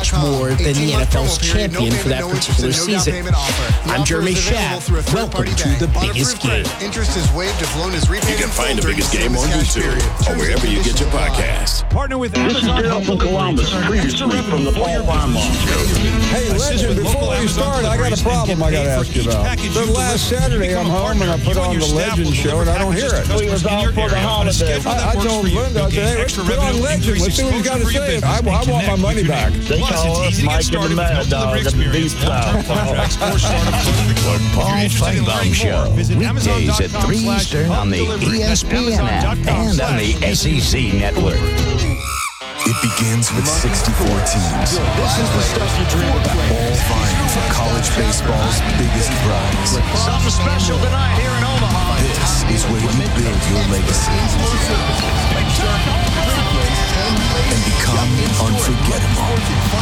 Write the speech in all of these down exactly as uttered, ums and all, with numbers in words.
much more than the N F L's champion for that particular season. I'm Jeremy Schaff. Welcome to The Biggest Game. Interest is waived if loan is repaid. You can find The Biggest Game on YouTube or wherever you get your podcasts. Partner with This is Dale from Columbus, previously from the Paul Farmer Show. Hey, Legend, before we start, I got a problem I got to ask you about. The last Saturday, I'm home and I put on the Legend show and I don't hear it. We was out for the holiday. I, I told Linda, I said, hey, let's put on Legend. Let's see what he's got to say. I, I want my money back. They call us Mike and the Mad Dog at the Beast Plow. The Paul Feinbaum Show, weekdays at three Eastern on the E S P N app and on the S E C network. It begins with sixty-four teams. This is the stuff you dream about. All vying for college baseball's biggest prize. Something special tonight here in Omaha. This is where you build your legacy and become unforgettable.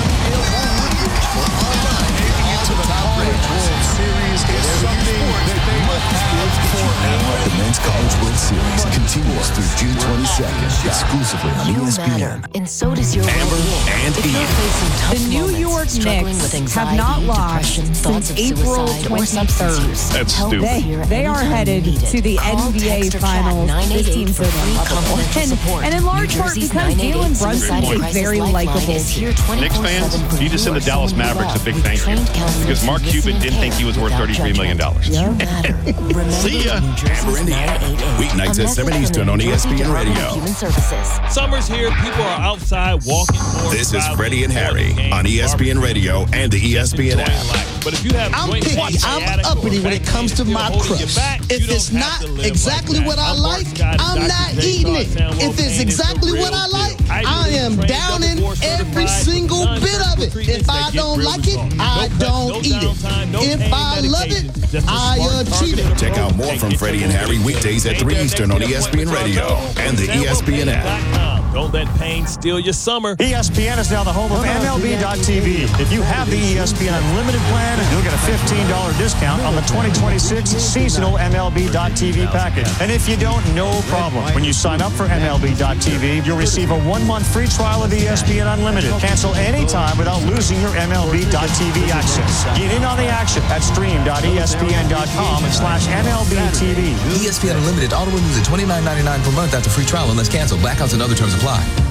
The Men's College World Series continues through June twenty-second, exclusively on E S P N. And so does your Amber and Ian. The New York Knicks have not lost since April twenty-third. That's stupid. They, they are headed to the N B A Finals. This team's and, and in large part because Jalen Brunson is very likable. Knicks fans, you just send the Dallas Mavericks a big thank you because Mark Cuban didn't think he was worth thirty-three million dollars. Yeah. See ya. Amber and Ian. Weeknights at seven Eastern on E S P N Radio. Summer's here. People are outside walking more. This is Freddie and Harry on E S P N Radio and the E S P N app. But if you have I'm picky. I'm uppity when it comes to my crust. If it's not exactly what I like, I'm not eating it. If it's exactly what I like, I am downing every single bit of it. If I don't like it, I don't eat it. If I love it, I achieve it. Check out more from Freddie and Harry weekdays at three Eastern on E S P N Radio and the E S P N app. Don't let pain steal your summer. E S P N is now the home of M L B dot T V. If you have the E S P N Unlimited plan, you'll get a fifteen dollars discount on the twenty twenty-six seasonal M L B dot T V package. And if you don't, no problem. When you sign up for M L B dot T V, you'll receive a one-month free trial of E S P N Unlimited. Cancel anytime without losing your M L B dot T V access. Get in on the action at stream dot E S P N dot com slash M L B T V. E S P N Unlimited auto renews at twenty-nine ninety-nine per month after free trial unless canceled. Blackouts and other terms apply.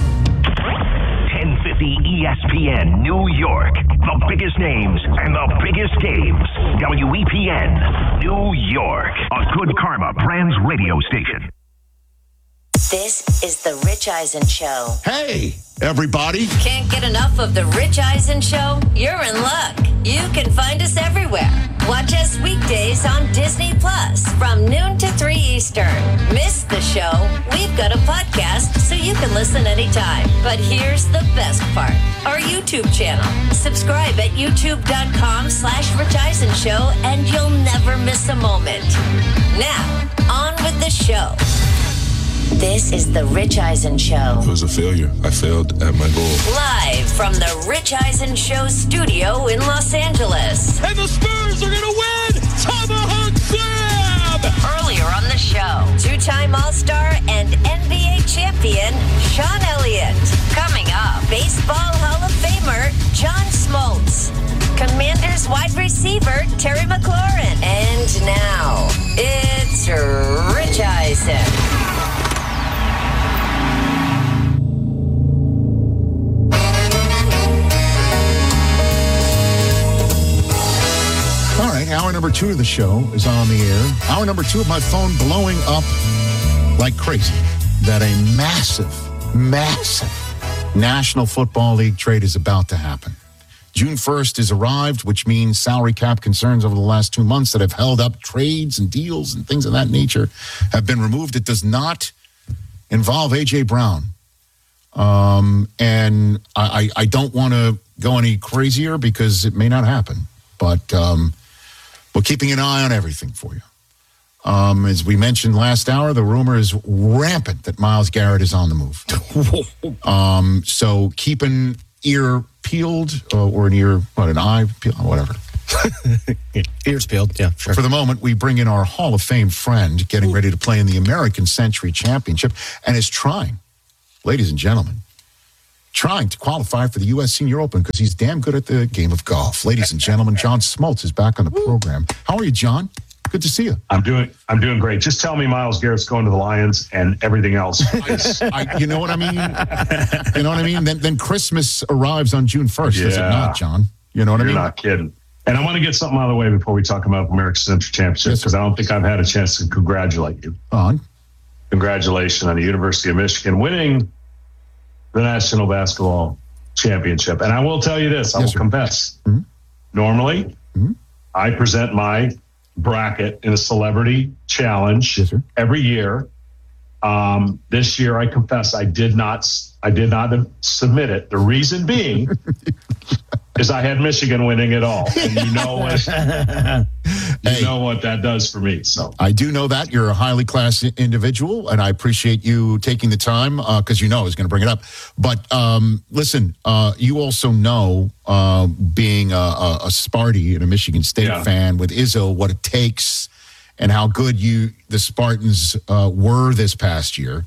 ten fifty E S P N New York. The biggest names and the biggest games. W E P N New York. A Good Karma Brands radio station. This is the Rich Eisen Show. Hey, everybody. Can't get enough of the Rich Eisen Show? You're in luck. You can find us everywhere. Watch us weekdays on Disney Plus from noon to three Eastern. Miss the show? We've got a podcast so you can listen anytime. But here's the best part. Our YouTube channel. Subscribe at youtube.com slash Rich Eisen Show and you'll never miss a moment. Now, on with the show. This is the Rich Eisen Show. It was a failure. I failed at my goal. Live from the Rich Eisen Show studio in Los Angeles. And the Spurs are going to win! Tomahawk Slam! Earlier on the show, two-time All-Star and N B A champion, Sean Elliott. Coming up, Baseball Hall of Famer, John Smoltz. Commanders wide receiver, Terry McLaurin. And now, it's Rich Eisen. All right, hour number two of the show is on the air. Hour number two of my phone blowing up like crazy that a massive, massive National Football League trade is about to happen. June first is arrived, which means salary cap concerns over the last two months that have held up trades and deals and things of that nature have been removed. It does not involve A J. Brown. Um, and I, I, I don't want to go any crazier because it may not happen. But um, we're keeping an eye on everything for you. Um, as we mentioned last hour, the rumor is rampant that Myles Garrett is on the move. um, so keep an ear peeled uh, or an ear, what, an eye peeled, whatever. Ears peeled, yeah, sure. For the moment, we bring in our Hall of Fame friend getting ready to play in the American Century Championship and is trying, ladies and gentlemen, trying to qualify for the U S Senior Open because he's damn good at the game of golf. Ladies and gentlemen, John Smoltz is back on the program. How are you, John? Good to see you. I'm doing I'm doing great. Just tell me Myles Garrett's going to the Lions and everything else. I, I, you know what I mean? You know what I mean? Then, then Christmas arrives on June first, yeah. does it not, John? You know what You're I mean? You're not kidding. And I want to get something out of the way before we talk about American Century Championship because yes, I don't think I've had a chance to congratulate you. On. Congratulations on the University of Michigan winning the National Basketball Championship. And I will tell you this, I yes, will sir. confess. Mm-hmm. Normally, mm-hmm. I present my bracket in a celebrity challenge yes, every year. Um, this year, I confess, I did not I did not submit it. The reason being is I had Michigan winning it all. And you know what you hey, know what that does for me. So I do know that you're a highly classy individual, and I appreciate you taking the time because uh, you know I was going to bring it up. But um, listen, uh, you also know, uh, being a, a, a Sparty and a Michigan State yeah. fan with Izzo, what it takes and how good you the Spartans uh, were this past year,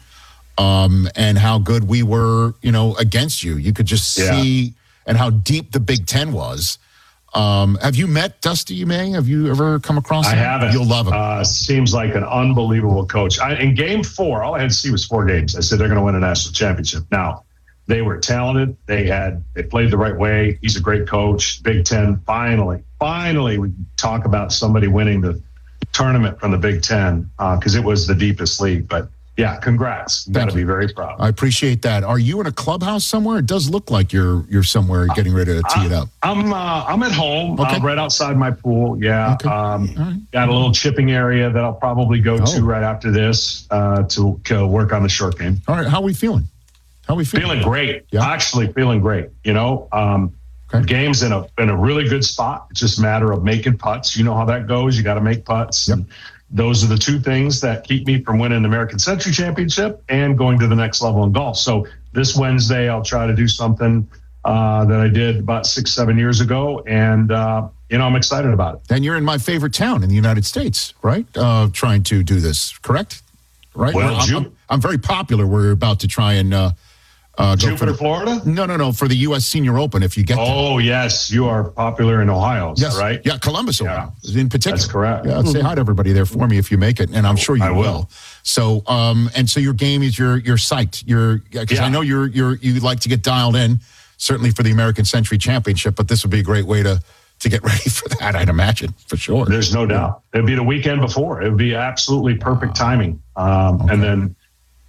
um, and how good we were, you know, against you. You could just yeah. see. And how deep the Big Ten was. Um, have you met Dusty May? Have you ever come across him? I haven't. You'll love him. Uh, seems like an unbelievable coach. I, in game four, all I had to see was four games. I said they're going to win a national championship. Now, they were talented. They had they played the right way. He's a great coach. Big Ten, finally, finally, we talk about somebody winning the tournament from the Big Ten because uh, it was the deepest league. But yeah, congrats. You got to be very proud. I appreciate that. Are you in a clubhouse somewhere? It does look like you're you're somewhere getting ready to tee it up. I'm uh, I'm at home, okay. uh, right outside my pool. Yeah, okay. um, right. Got a little chipping area that I'll probably go oh. to right after this uh, to, to work on the short game. All right, how are we feeling? How are we feeling? Feeling great. Yeah. Actually, feeling great. You know, um, okay. the game's in a in a really good spot. It's just a matter of making putts. You know how that goes. You got to make putts. Yep. And, those are the two things that keep me from winning the American Century Championship and going to the next level in golf. So this Wednesday, I'll try to do something uh, that I did about six, seven years ago. And, uh, you know, I'm excited about it. And you're in my favorite town in the United States, right? Uh, trying to do this, correct? Right? Well, I'm, Ju- I'm, I'm very popular. We're about to try and uh, uh, go Jupiter, for the, Florida? No, no, no. For the U S Senior Open, if you get Oh, there. yes. You are popular in Ohio, is yes. that right? Yeah, Columbus, Ohio, yeah. in particular. That's correct. Yeah, mm-hmm. Say hi to everybody there for me if you make it, and I'm sure you I will. will. So, um, and so your game is your your site. Your because yeah. I know you're you're you like to get dialed in, certainly for the American Century Championship, but this would be a great way to to get ready for that. I'd imagine for sure. There's no doubt. It'd be the weekend before. It would be absolutely perfect timing, um, okay. and then.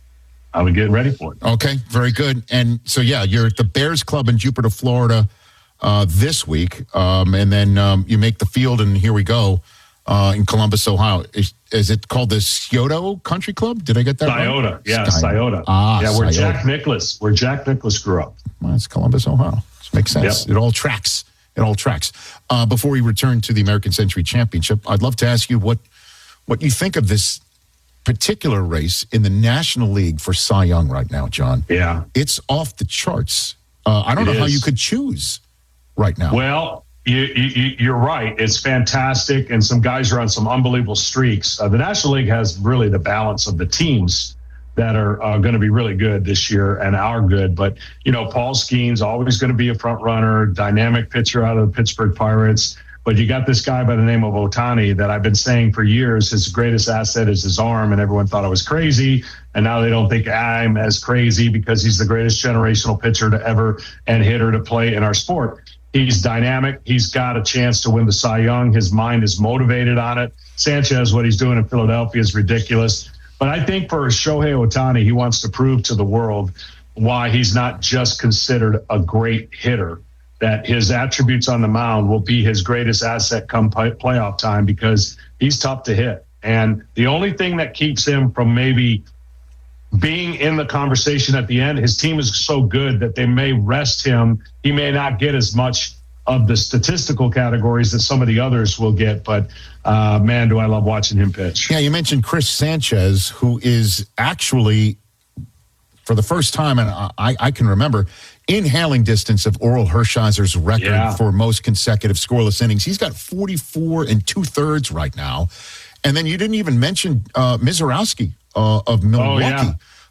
I would get ready for it. Okay, very good. And so, yeah, you're at the Bears Club in Jupiter, Florida uh, this week. Um, and then um, you make the field, and here we go, uh, in Columbus, Ohio. Is, is it called the Scioto Country Club? Did I get that Scioto, right? yeah, Scioto. Ah, yeah, where Scioto. Jack Nicklaus, where Jack Nicklaus grew up. Well, it's Columbus, Ohio. This makes sense. Yep. It all tracks. It all tracks. Uh, before we return to the American Century Championship, I'd love to ask you what what you think of this particular race in the National League for Cy Young right now, John. Yeah. It's off the charts. Uh, I don't it know is. how you could choose right now. Well, you, you, you're right. It's fantastic, and some guys are on some unbelievable streaks. Uh, the National League has really the balance of the teams that are uh, going to be really good this year and are good. But, you know, Paul Skeens always going to be a front runner, dynamic pitcher out of the Pittsburgh Pirates. But you got this guy by the name of Ohtani that I've been saying for years, his greatest asset is his arm, and everyone thought I was crazy. And now they don't think I'm as crazy because he's the greatest generational pitcher to ever and hitter to play in our sport. He's dynamic. He's got a chance to win the Cy Young. His mind is motivated on it. Sanchez, what he's doing in Philadelphia is ridiculous. But I think for Shohei Ohtani, he wants to prove to the world why he's not just considered a great hitter, that his attributes on the mound will be his greatest asset come play- playoff time because he's tough to hit. And the only thing that keeps him from maybe being in the conversation at the end, his team is so good that they may rest him. He may not get as much of the statistical categories that some of the others will get. But, uh, man, do I love watching him pitch. Yeah, you mentioned Chris Sanchez, who is actually, for the first time, and I, I can remember, in hailing distance of Oral Hershiser's record yeah. for most consecutive scoreless innings. He's got forty-four and two-thirds right now. And then you didn't even mention uh, Mizorowski uh, of Milwaukee, oh, yeah.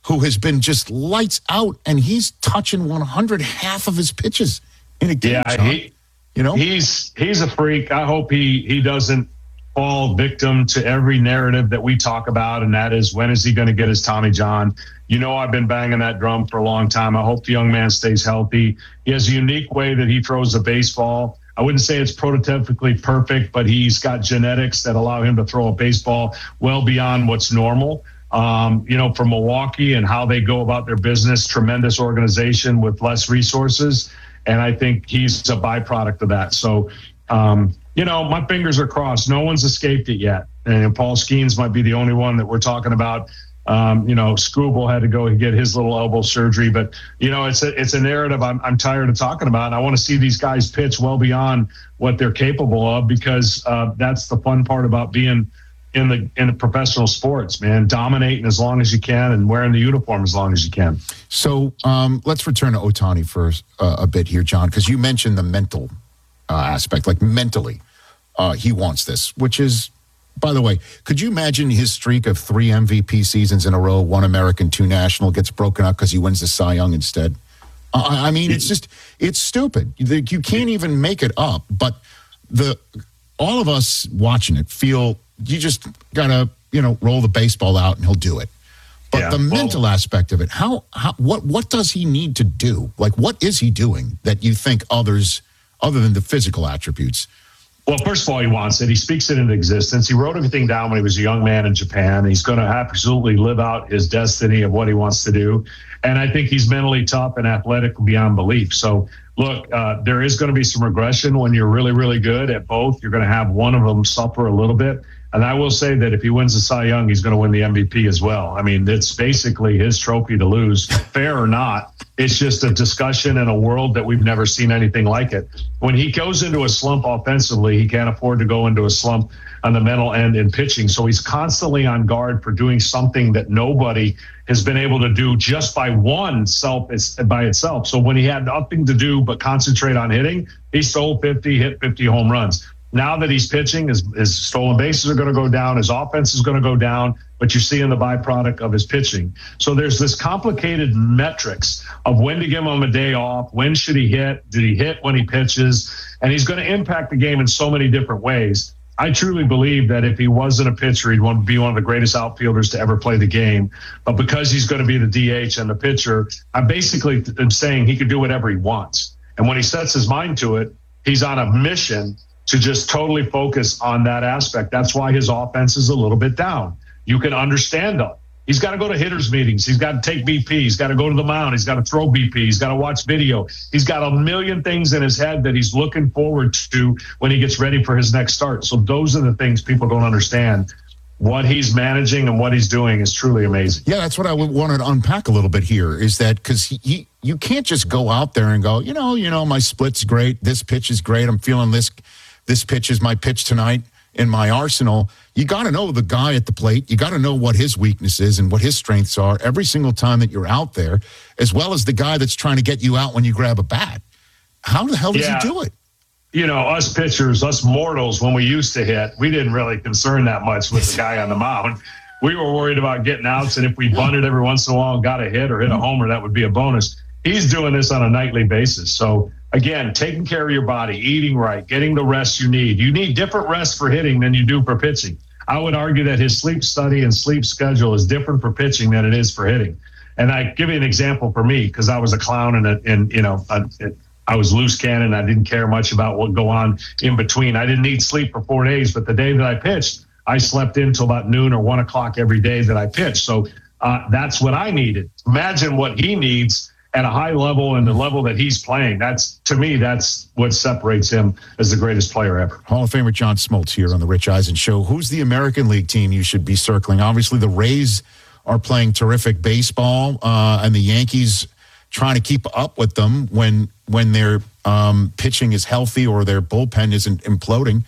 who has been just lights out, and he's touching one hundred half of his pitches in a game. Yeah, John. he, you know, he's he's a freak. I hope he he doesn't fall victim to every narrative that we talk about, and that is, when is he going to get his Tommy John? You know, I've been banging that drum for a long time. I hope the young man stays healthy. He has a unique way that he throws the baseball. I wouldn't say it's prototypically perfect, but he's got genetics that allow him to throw a baseball well beyond what's normal. Um, you know, for Milwaukee and how they go about their business, tremendous organization with less resources. And I think he's a byproduct of that. So, um, you know, my fingers are crossed. No one's escaped it yet. And Paul Skeens might be the only one that we're talking about. Um, you know, Scooble had to go and get his little elbow surgery, but you know, it's a it's a narrative I'm I'm tired of talking about. And I want to see these guys pitch well beyond what they're capable of, because uh, that's the fun part about being in the in the professional sports, man. Dominating as long as you can and wearing the uniform as long as you can. So um, let's return to Ohtani for uh, a bit here, John, because you mentioned the mental uh, aspect, like mentally, uh, he wants this, which is. By the way, could you imagine his streak of three M V P seasons in a row, one American, two national, gets broken up because he wins the Cy Young instead? Uh, I mean, it's just, it's stupid. You can't even make it up. But the all of us watching it feel you just got to, you know, roll the baseball out and he'll do it. But yeah, the well, mental aspect of it, how, how, what, what does he need to do? Like, what is he doing that you think others, other than the physical attributes? Well, first of all, he wants it. He speaks it into existence. He wrote everything down when he was a young man in Japan. He's going to absolutely live out his destiny of what he wants to do. And I think he's mentally tough and athletic beyond belief. So, look, uh, there is going to be some regression when you're really, really good at both. You're going to have one of them suffer a little bit. And I will say that if he wins the Cy Young, he's going to win the M V P as well. I mean, it's basically his trophy to lose, fair or not. It's just a discussion in a world that we've never seen anything like it. When he goes into a slump offensively, he can't afford to go into a slump on the mental end in pitching. So he's constantly on guard for doing something that nobody has been able to do just by one self by itself. So when he had nothing to do but concentrate on hitting, he stole fifty, hit fifty home runs. Now that he's pitching, his, his stolen bases are going to go down. His offense is going to go down, but you're seeing the byproduct of his pitching. So there's this complicated metrics of when to give him a day off. When should he hit? Did he hit when he pitches? And he's going to impact the game in so many different ways. I truly believe that if he wasn't a pitcher, he'd want to be one of the greatest outfielders to ever play the game. But because he's going to be the D H and the pitcher, I basically am saying he could do whatever he wants. And when he sets his mind to it, he's on a mission to just totally focus on that aspect. That's why his offense is a little bit down. You can understand that. He's got to go to hitters meetings. He's got to take B P. He's got to go to the mound. He's got to throw B P. He's got to watch video. He's got a million things in his head that he's looking forward to when he gets ready for his next start. So those are the things people don't understand. What he's managing and what he's doing is truly amazing. Yeah, that's what I wanted to unpack a little bit here, is that because he, he, you can't just go out there and go, you know, you know, my split's great. This pitch is great. I'm feeling this. This pitch is my pitch tonight in my arsenal. You got to know the guy at the plate. You got to know what his weakness is and what his strengths are every single time that you're out there, as well as the guy that's trying to get you out when you grab a bat. How the hell does yeah. he do it? You know, us pitchers, us mortals, when we used to hit, we didn't really concern that much with the guy on the mound. We were worried about getting outs, and if we bunted every once in a while and got a hit or hit a homer, that would be a bonus. He's doing this on a nightly basis. So, again, taking care of your body, eating right, getting the rest you need. You need different rest for hitting than you do for pitching. I would argue that his sleep study and sleep schedule is different for pitching than it is for hitting. And I give you an example for me, because I was a clown and, a, and you know, I, I was loose cannon. I didn't care much about what would go on in between. I didn't need sleep for four days, but the day that I pitched, I slept in till about noon or one o'clock every day that I pitched. So uh, that's what I needed. Imagine what he needs at a high level and the level that he's playing. That's, to me, that's what separates him as the greatest player ever. Hall of Famer John Smoltz here on the Rich Eisen Show. Who's the American League team you should be circling? Obviously, the Rays are playing terrific baseball, uh, and the Yankees trying to keep up with them when when their um, pitching is healthy or their bullpen isn't imploding.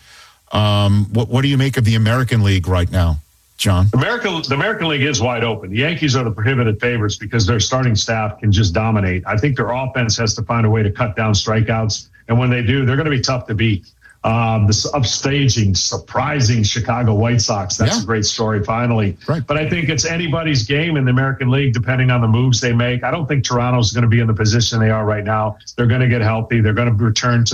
Um, what, what do you make of the American League right now, John? American, the American League is wide open. The Yankees are the prohibited favorites because their starting staff can just dominate. I think their offense has to find a way to cut down strikeouts, and when they do, they're going to be tough to beat. Um, this upstaging, surprising Chicago White Sox. That's Yeah. a great story, finally. Right. But I think it's anybody's game in the American League, depending on the moves they make. I don't think Toronto's going to be in the position they are right now. They're going to get healthy. They're going to return to